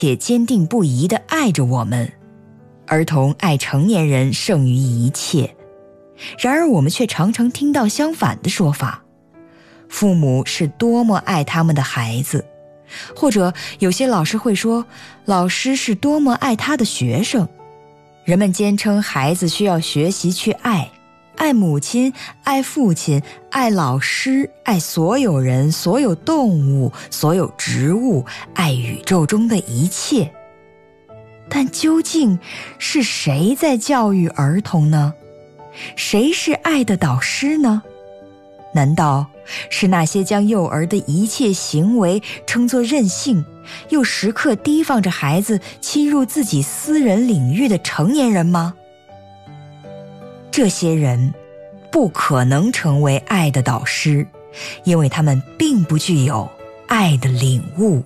且坚定不移地爱着我们。儿童爱成年人胜于一切。然而我们却常常听到相反的说法，父母是多么爱他们的孩子，或者有些老师会说，老师是多么爱他的学生。人们坚称孩子需要学习去爱母亲，爱父亲，爱老师，爱所有人，所有动物，所有植物，爱宇宙中的一切。但究竟是谁在教育儿童呢？谁是爱的导师呢？难道是那些将幼儿的一切行为称作任性，又时刻提防着孩子侵入自己私人领域的成年人吗？这些人不可能成为爱的导师，因为他们并不具有爱的领悟。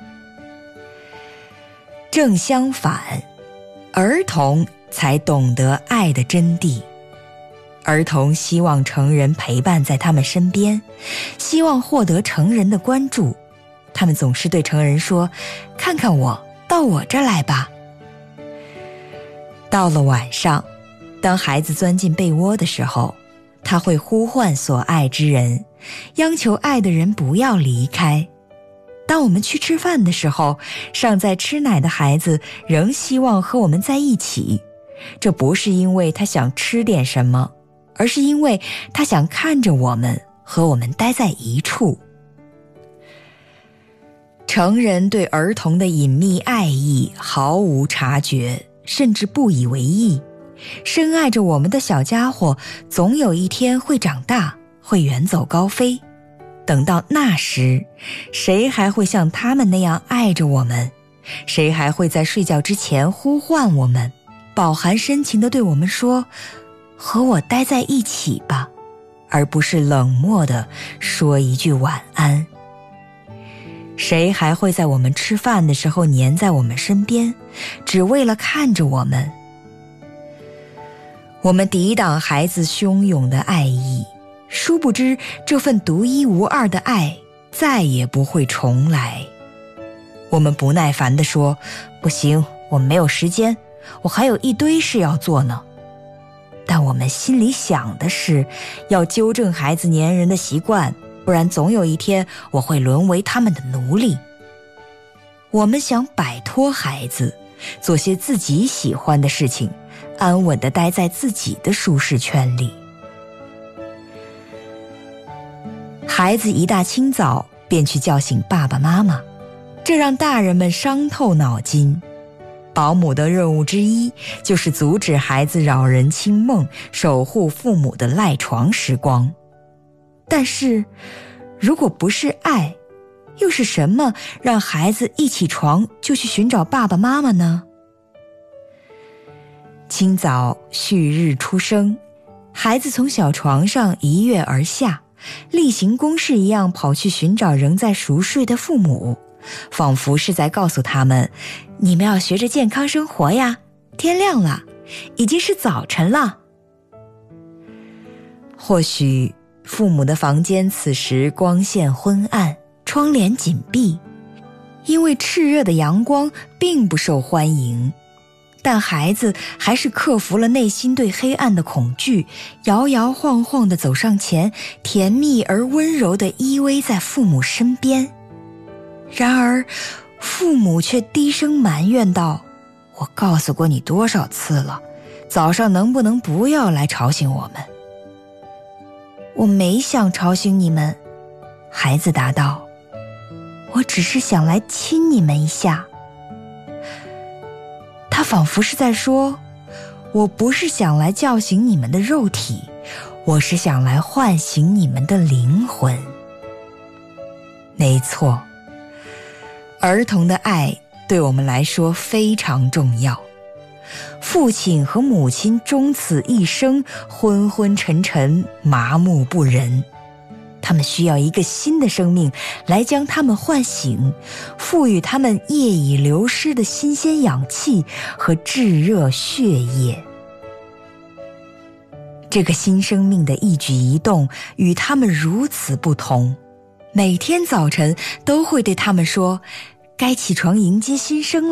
正相反，儿童才懂得爱的真谛。儿童希望成人陪伴在他们身边，希望获得成人的关注。他们总是对成人说，看看我，到我这儿来吧。到了晚上，当孩子钻进被窝的时候，他会呼唤所爱之人，央求爱的人不要离开。当我们去吃饭的时候，尚在吃奶的孩子仍希望和我们在一起。这不是因为他想吃点什么，而是因为他想看着我们，和我们待在一处。成人对儿童的隐秘爱意毫无察觉，甚至不以为意。深爱着我们的小家伙，总有一天会长大，会远走高飞。等到那时，谁还会像他们那样爱着我们？谁还会在睡觉之前呼唤我们，饱含深情地对我们说，和我待在一起吧，而不是冷漠地说一句晚安？谁还会在我们吃饭的时候黏在我们身边，只为了看着我们？我们抵挡孩子汹涌的爱意，殊不知这份独一无二的爱再也不会重来。我们不耐烦地说，不行，我没有时间，我还有一堆事要做呢。但我们心里想的是，要纠正孩子粘人的习惯，不然总有一天我会沦为他们的奴隶。我们想摆脱孩子，做些自己喜欢的事情，安稳地待在自己的舒适圈里。孩子一大清早便去叫醒爸爸妈妈，这让大人们伤透脑筋。保姆的任务之一就是阻止孩子扰人清梦，守护父母的赖床时光。但是如果不是爱，又是什么让孩子一起床就去寻找爸爸妈妈呢？清早旭日初升，孩子从小床上一跃而下，例行公事一样跑去寻找仍在熟睡的父母，仿佛是在告诉他们，你们要学着健康生活呀，天亮了，已经是早晨了。或许父母的房间此时光线昏暗，窗帘紧闭，因为炽热的阳光并不受欢迎。但孩子还是克服了内心对黑暗的恐惧，摇摇晃晃地走上前，甜蜜而温柔地依偎在父母身边。然而父母却低声埋怨道，我告诉过你多少次了，早上能不能不要来吵醒我们？我没想吵醒你们，孩子答道，我只是想来亲你们一下。他仿佛是在说，我不是想来叫醒你们的肉体，我是想来唤醒你们的灵魂。没错，儿童的爱对我们来说非常重要。父亲和母亲终此一生昏昏沉沉，麻木不仁，他们需要一个新的生命来将他们唤醒，赋予他们夜已流失的新鲜氧气和炙热血液。这个新生命的一举一动与他们如此不同，每天早晨都会对他们说，该起床迎接新生了。